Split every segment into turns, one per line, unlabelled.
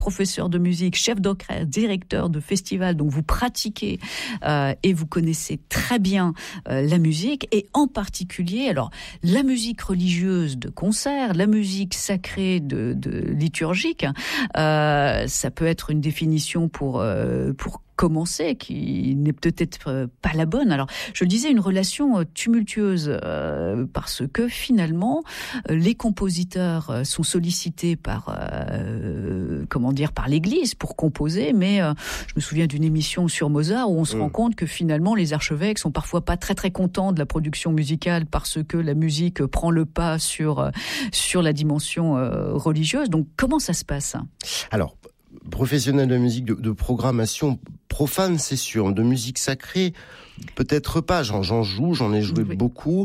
professeur de musique, chef d'orchestre, directeur de festival, donc vous pratiquez et vous connaissez très bien la musique, et en particulier, alors la musique religieuse de concert, la musique sacrée de liturgique, ça peut être une définition pour commencer, qui n'est peut-être pas la bonne. Alors, je le disais, une relation tumultueuse, parce que finalement, les compositeurs sont sollicités par l'Église pour composer, mais je me souviens d'une émission sur Mozart où on se rend compte que finalement, les archevêques sont parfois pas très très contents de la production musicale parce que la musique prend le pas sur la dimension religieuse. Donc, comment ça se passe ?
Alors, professionnel de musique, de programmation profane, c'est sûr. De musique sacrée, peut-être pas. J'en joue, j'en ai joué beaucoup.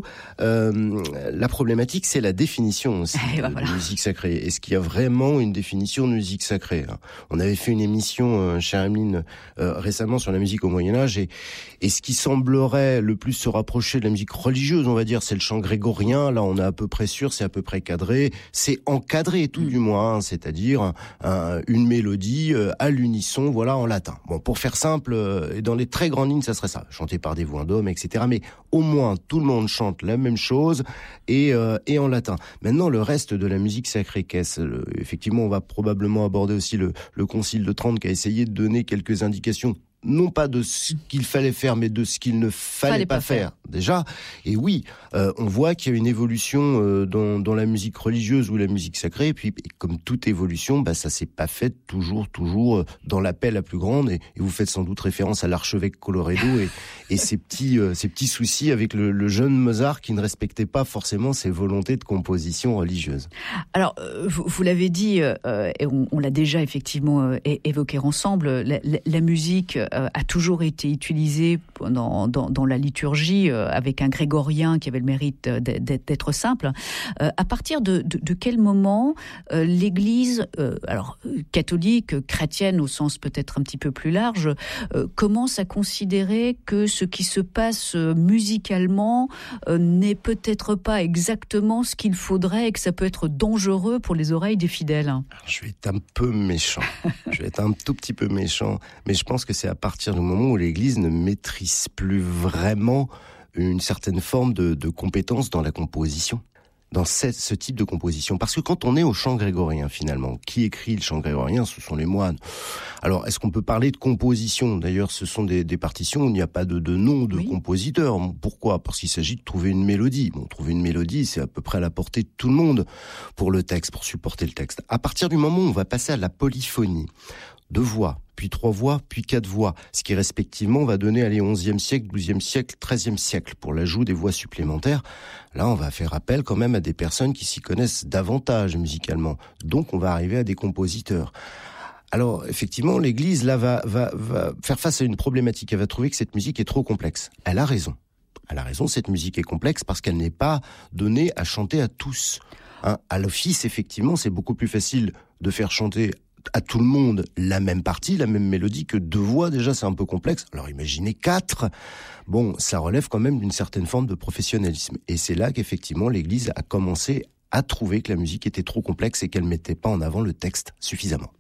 La problématique, c'est la définition aussi de musique sacrée. Est-ce qu'il y a vraiment une définition de musique sacrée ? On avait fait une émission chez Hamelin récemment sur la musique au Moyen-Âge, et ce qui semblerait le plus se rapprocher de la musique religieuse, on va dire, c'est le chant grégorien. Là, on est à peu près sûr, c'est à peu près cadré. C'est encadré, tout du moins, c'est-à-dire une mélodie à l'unisson, voilà, en latin. Bon, pour faire simple, et dans les très grandes lignes, ça serait ça, chanté par des voix d'hommes, etc. Mais au moins, tout le monde chante la même chose et en latin. Maintenant, le reste de la musique sacrée, qu'est-ce ? Effectivement, on va probablement aborder aussi le Concile de Trente qui a essayé de donner quelques indications, non pas de ce qu'il fallait faire, mais de ce qu'il ne fallait pas faire déjà. Et oui, on voit qu'il y a une évolution dans la musique religieuse ou la musique sacrée. Et puis, comme toute évolution, ça s'est pas fait toujours dans la paix la plus grande. Et vous faites sans doute référence à l'archevêque Colloredo et ses petits soucis avec le jeune Mozart qui ne respectait pas forcément ses volontés de composition religieuse.
Alors, vous l'avez dit, et on l'a déjà effectivement évoqué ensemble, la musique a toujours été utilisée dans la liturgie avec un grégorien qui avait le mérite d'être simple. À partir de quel moment l'Église, alors catholique, chrétienne au sens peut-être un petit peu plus large, commence à considérer que ce qui se passe musicalement n'est peut-être pas exactement ce qu'il faudrait et que ça peut être dangereux pour les oreilles des fidèles? Alors,
je vais être un peu méchant. Je vais être un tout petit peu méchant. Mais je pense que c'est à partir du moment où l'Église ne maîtrise plus vraiment une certaine forme de compétence dans la composition, dans ce type de composition. Parce que quand on est au chant grégorien, finalement, qui écrit le chant grégorien, ce sont les moines. Alors, est-ce qu'on peut parler de composition ? D'ailleurs, ce sont des partitions où il n'y a pas de nom de compositeur. Pourquoi ? Parce qu'il s'agit de trouver une mélodie. Bon, trouver une mélodie, c'est à peu près à la portée de tout le monde pour le texte, pour supporter le texte. À partir du moment où on va passer à la polyphonie, 2 voix, puis 3 voix, puis 4 voix, ce qui respectivement va donner, 11e siècle, 12e siècle, 13e siècle, pour l'ajout des voix supplémentaires. Là, on va faire appel quand même à des personnes qui s'y connaissent davantage musicalement. Donc, on va arriver à des compositeurs. Alors, effectivement, l'Église, là, va faire face à une problématique. Elle va trouver que cette musique est trop complexe. Elle a raison. Elle a raison, cette musique est complexe parce qu'elle n'est pas donnée à chanter à tous. À l'office, effectivement, c'est beaucoup plus facile de faire chanter à tout le monde la même partie, la même mélodie, que 2 voix, déjà c'est un peu complexe. Alors imaginez 4. Bon, ça relève quand même d'une certaine forme de professionnalisme. Et c'est là qu'effectivement l'Église a commencé à trouver que la musique était trop complexe et qu'elle mettait pas en avant le texte suffisamment.